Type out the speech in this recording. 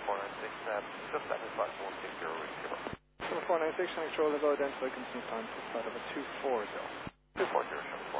just that is flight 160 with 496, control the low identified consumer time, flight over 240. 240,